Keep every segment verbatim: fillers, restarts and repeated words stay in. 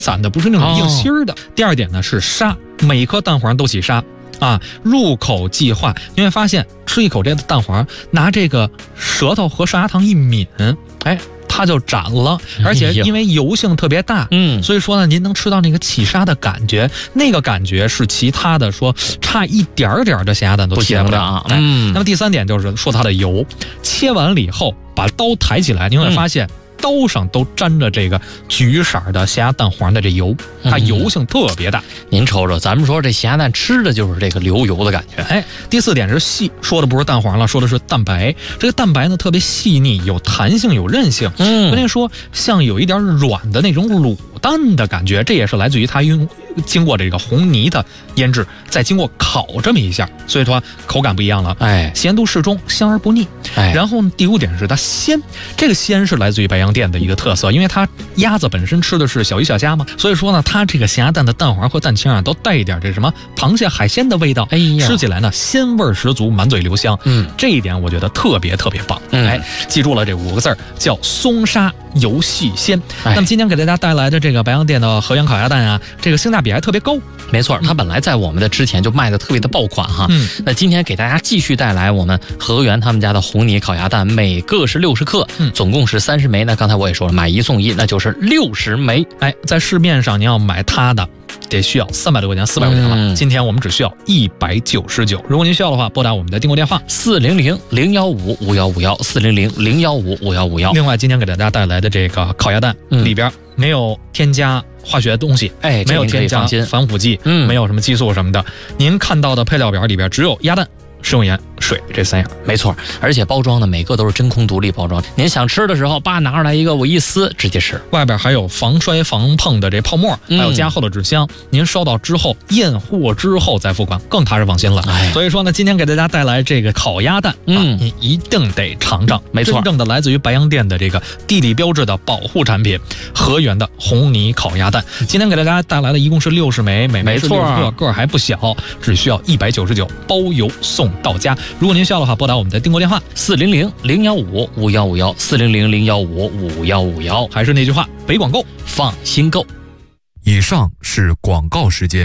散的，不是那种硬芯儿的。哦、第二点呢是沙，每一颗蛋黄都起沙啊，入口即化。你会发现吃一口这个蛋黄，拿这个舌头和上牙膛一抿，哎。它就斩了，而且因为油性特别大，嗯，所以说呢，您能吃到那个起沙的感觉，那个感觉是其他的说差一点点的咸鸭蛋都替代不了啊。嗯，那么第三点就是说它的油，切完了以后把刀抬起来，您会发现。嗯刀上都沾着这个橘色的咸鸭蛋黄的这油，它油性特别大。 嗯、您瞅瞅，咱们说这咸鸭蛋吃的就是这个流油的感觉。 哎，第四点是细，说的不是蛋黄了，说的是蛋白。这个蛋白呢特别细腻，有弹性，有韧性。嗯，关键说像有一点软的那种卤蛋的感觉，这也是来自于它用经过这个红泥的腌制，再经过烤这么一下，所以说口感不一样了。哎，咸度适中，香而不腻。哎，然后第五点是它鲜，这个鲜是来自于白洋店的一个特色，因为它鸭子本身吃的是小鱼小虾嘛，所以说呢，它这个咸鸭蛋的蛋黄和蛋清啊，都带一点这什么螃蟹海鲜的味道。哎呀，吃起来呢鲜味十足，满嘴留香。嗯，这一点我觉得特别特别棒。嗯，哎，记住了这五个字儿，叫松沙油细鲜。哎、那么今天给大家带来的这个白洋店的河源烤鸭蛋啊，这个性价比还特别高。 没错，它本来在我们的之前就卖的特别的爆款哈。嗯，那今天给大家继续带来我们河源他们家的红泥烤鸭蛋，每个是六十克，嗯，总共是三十枚。那刚才我也说了，买一送一，那就是六十枚。 哎，在市面上你要买它的，得需要三百多块钱、四百块钱了。嗯、今天我们只需要一百九十九。如果您需要的话，拨打我们的订购电话四零零零幺五五幺五幺四零零零幺五五幺五幺。 另外，今天给大家带来的这个烤鸭蛋、嗯、里边没有添加化学的东西，哎，没有添加防腐剂，嗯，没有什么激素什么的。您看到的配料表里边只有鸭蛋、食用盐、水这三样。 没错，而且包装呢，每个都是真空独立包装。您想吃的时候，叭拿出来一个，我一撕直接吃。 外边还有防摔防碰的这泡沫，还有加厚的纸箱。嗯、您收到之后，验货之后再付款，更踏实放心了。哎、所以说呢，今天给大家带来这个烤鸭蛋，嗯，啊、您一定得尝尝。没错，真正的来自于白洋店的这个地理标志的保护产品，河源的红泥烤鸭蛋。今天给大家带来的一共是六十枚，每枚是六十克，个儿还不小，只需要一百九十九，包邮送到家。如果您需要的话，拨打我们的订购电话四零零零幺五五幺五幺四零零零幺五五幺五幺。 还是那句话，北广购， 放心购。 以上是广告时间。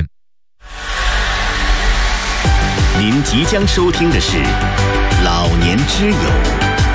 您即将收听的是老年之友。